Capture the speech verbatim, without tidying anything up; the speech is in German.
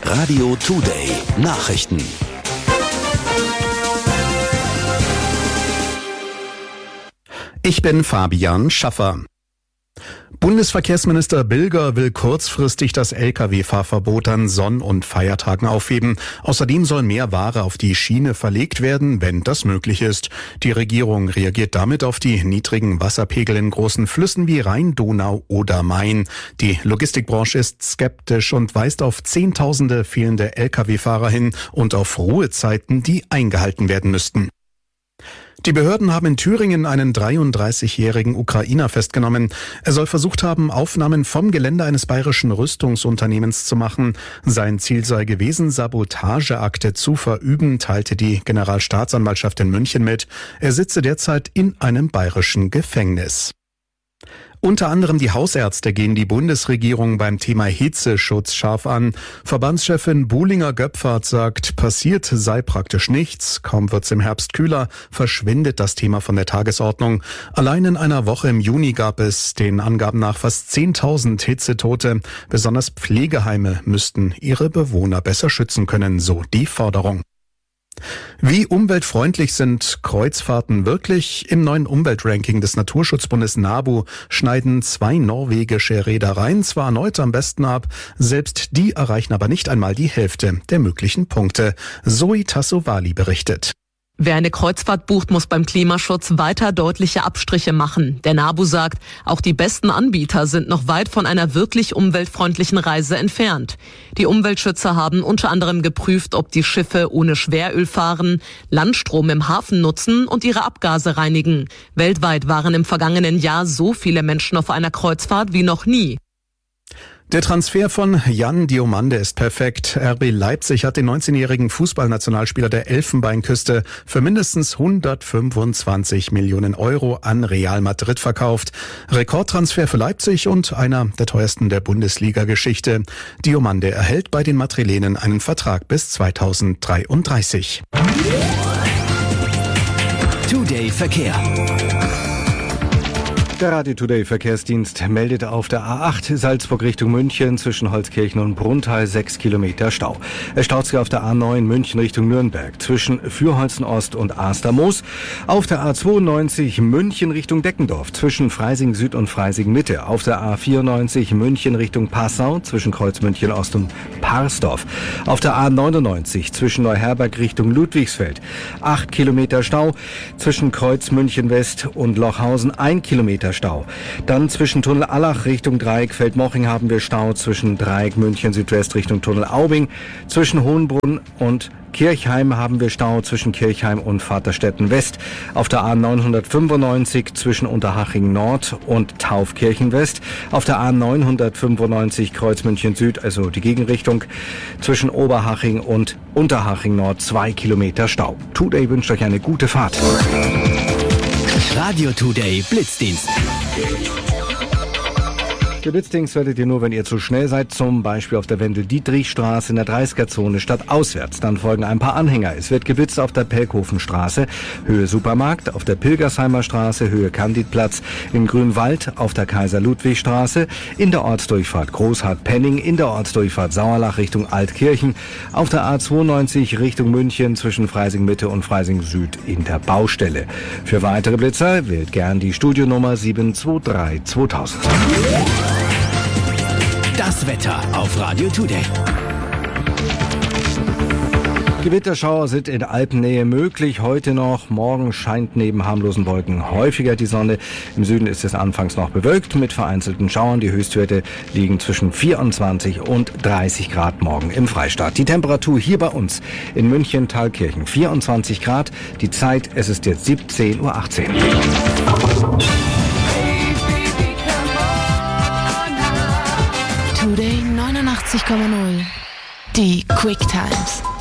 Radio Today Nachrichten. Ich bin Fabian Schaffer. Bundesverkehrsminister Bilger will kurzfristig das L K W-Fahrverbot an Sonn- und Feiertagen aufheben. Außerdem soll mehr Ware auf die Schiene verlegt werden, wenn das möglich ist. Die Regierung reagiert damit auf die niedrigen Wasserpegel in großen Flüssen wie Rhein, Donau oder Main. Die Logistikbranche ist skeptisch und weist auf Zehntausende fehlende L K W-Fahrer hin und auf Ruhezeiten, die eingehalten werden müssten. Die Behörden haben in Thüringen einen dreiunddreißigjährigen Ukrainer festgenommen. Er soll versucht haben, Aufnahmen vom Gelände eines bayerischen Rüstungsunternehmens zu machen. Sein Ziel sei gewesen, Sabotageakte zu verüben, teilte die Generalstaatsanwaltschaft in München mit. Er sitze derzeit in einem bayerischen Gefängnis. Unter anderem die Hausärzte gehen die Bundesregierung beim Thema Hitzeschutz scharf an. Verbandschefin Buhlinger-Göpfert sagt, passiert sei praktisch nichts. Kaum wird's im Herbst kühler, verschwindet das Thema von der Tagesordnung. Allein in einer Woche im Juni gab es den Angaben nach fast zehntausend Hitzetote. Besonders Pflegeheime müssten ihre Bewohner besser schützen können, so die Forderung. Wie umweltfreundlich sind Kreuzfahrten wirklich? Im neuen Umweltranking des Naturschutzbundes NABU schneiden zwei norwegische Reedereien zwar erneut am besten ab, selbst die erreichen aber nicht einmal die Hälfte der möglichen Punkte. Zoe Tassovali berichtet. Wer eine Kreuzfahrt bucht, muss beim Klimaschutz weiter deutliche Abstriche machen. Der NABU sagt, auch die besten Anbieter sind noch weit von einer wirklich umweltfreundlichen Reise entfernt. Die Umweltschützer haben unter anderem geprüft, ob die Schiffe ohne Schweröl fahren, Landstrom im Hafen nutzen und ihre Abgase reinigen. Weltweit waren im vergangenen Jahr so viele Menschen auf einer Kreuzfahrt wie noch nie. Der Transfer von Jan Diomande ist perfekt. R B Leipzig hat den neunzehnjährigen Fußballnationalspieler der Elfenbeinküste für mindestens hundertfünfundzwanzig Millionen Euro an Real Madrid verkauft. Rekordtransfer für Leipzig und einer der teuersten der Bundesliga-Geschichte. Diomande erhält bei den Madrilenen einen Vertrag bis zweitausenddreiunddreißig. Today Verkehr. Der Radio Today Verkehrsdienst meldet auf der A acht Salzburg Richtung München zwischen Holzkirchen und Brunnthal sechs Kilometer Stau. Es staut sich auf der A neun München Richtung Nürnberg zwischen Fürholzen Ost und Astermoos. Auf der A zweiundneunzig München Richtung Deckendorf zwischen Freising Süd und Freising Mitte. Auf der A vierundneunzig München Richtung Passau zwischen Kreuzmünchen Ost und Parsdorf. Auf der A neunundneunzig zwischen Neuherberg Richtung Ludwigsfeld acht Kilometer Stau. Zwischen Kreuzmünchen West und Lochhausen ein Kilometer Stau. Dann zwischen Tunnel Allach Richtung Dreieck Feldmoching haben wir Stau, zwischen Dreieck München Südwest Richtung Tunnel Aubing, zwischen Hohenbrunn und Kirchheim haben wir Stau, zwischen Kirchheim und Vaterstetten West. Auf der A neunhundertfünfundneunzig zwischen Unterhaching Nord und Taufkirchen West. Auf der A neunhundertfünfundneunzig Kreuzmünchen Süd, also die Gegenrichtung, zwischen Oberhaching und Unterhaching Nord zwei Kilometer Stau. Today wünscht euch eine gute Fahrt. Radio Today Blitzdienst. Der Blitzdienst werdet ihr nur, wenn ihr zu schnell seid, zum Beispiel auf der Wendel-Dietrich-Straße in der dreißiger-Zone stadtauswärts. Dann folgen ein paar Anhänger. Es wird geblitzt auf der Pelkhofenstraße, Höhe Supermarkt, auf der Pilgersheimer Straße, Höhe Candidplatz, in Grünwald, auf der Kaiser-Ludwig-Straße, in der Ortsdurchfahrt Großhardt-Penning, in der Ortsdurchfahrt Sauerlach Richtung Altkirchen, auf der A zweiundneunzig Richtung München zwischen Freising-Mitte und Freising-Süd in der Baustelle. Für weitere Blitzer wählt gern die Studionummer sieben zwei drei zweitausend. Das Wetter auf Radio Today. Gewitterschauer sind in Alpennähe möglich. Heute noch. Morgen scheint neben harmlosen Wolken häufiger die Sonne. Im Süden ist es anfangs noch bewölkt mit vereinzelten Schauern. Die Höchstwerte liegen zwischen vierundzwanzig und dreißig Grad morgen im Freistaat. Die Temperatur hier bei uns in München-Thalkirchen vierundzwanzig Grad. Die Zeit, es ist jetzt siebzehn Uhr achtzehn. Today neunundachtzig Komma null. Die Quick Times.